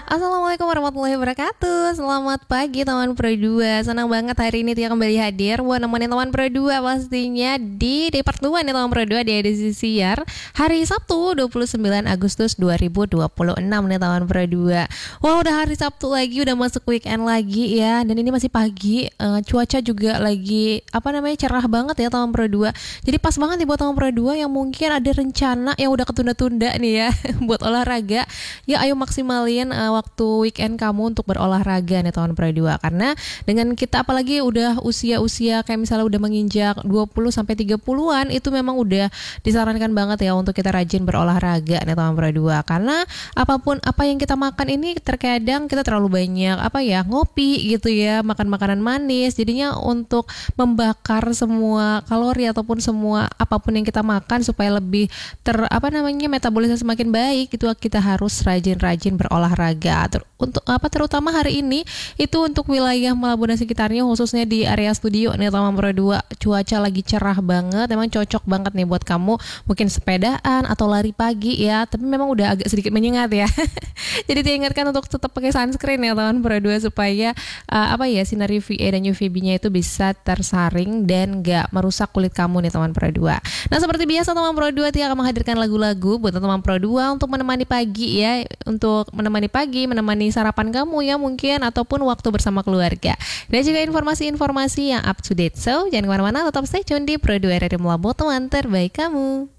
Assalamualaikum warahmatullahi wabarakatuh. Selamat pagi teman Pro 2. Senang banget hari ini Tia kembali hadir buat nemenin teman Pro 2 pastinya di part 2 nih teman Pro 2 di edisi siar hari Sabtu 29 Agustus 2026 nih teman Pro 2. Wah, udah hari Sabtu lagi, udah masuk weekend lagi ya. Dan ini masih pagi, cuaca juga lagi cerah banget ya teman Pro 2. Jadi pas banget nih buat teman Pro 2 yang mungkin ada rencana yang udah ketunda-tunda nih ya buat olahraga. Ya ayo maksimalin waktu weekend kamu untuk berolahraga nih tahun Pro 2, karena dengan kita apalagi udah usia-usia kayak misalnya udah menginjak 20 sampai 30-an itu memang udah disarankan banget ya untuk kita rajin berolahraga nih tahun Pro 2, karena apapun apa yang kita makan ini terkadang kita terlalu banyak ngopi gitu ya, makan makanan manis, jadinya untuk membakar semua kalori ataupun semua apapun yang kita makan supaya lebih metabolisme semakin baik, itu kita harus rajin-rajin berolahraga. Terutama hari ini itu untuk wilayah Malabo dan sekitarnya, khususnya di area studio nih teman Pro 2, cuaca lagi cerah banget, memang cocok banget nih buat kamu mungkin sepedaan atau lari pagi ya, tapi memang udah agak sedikit menyengat ya. Jadi diingatkan untuk tetap pakai sunscreen ya teman Pro 2 supaya sinar UVA dan UVB-nya itu bisa tersaring dan gak merusak kulit kamu nih teman Pro 2. Nah, seperti biasa teman Pro 2 Tia akan menghadirkan lagu-lagu buat teman Pro 2 untuk menemani pagi ya, untuk menemani pagi, menemani sarapan kamu ya mungkin, ataupun waktu bersama keluarga. Dan juga informasi-informasi yang up to date. So, jangan kemana-mana, tetap stay tune di Pro 2 Radio Malabo, teman terbaik kamu.